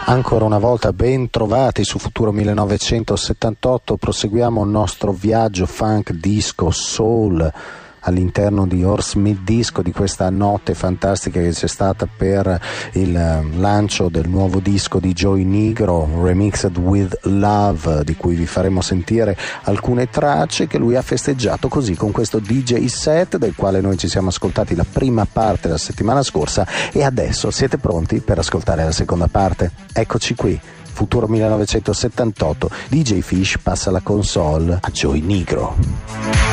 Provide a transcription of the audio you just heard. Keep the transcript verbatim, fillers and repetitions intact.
Ancora una volta ben trovati su Futuro millenovecentosettantotto, proseguiamo il nostro viaggio funk, disco, soul all'interno di Horsemith Disco, di questa notte fantastica che c'è stata per il lancio del nuovo disco di Joey Negro, Remixed with Love, di cui vi faremo sentire alcune tracce che lui ha festeggiato così con questo D J set, del quale noi ci siamo ascoltati la prima parte la settimana scorsa, e adesso siete pronti per ascoltare la seconda parte? Eccoci qui, Futuro millenovecentosettantotto, D J Fish passa la console a Joey Negro.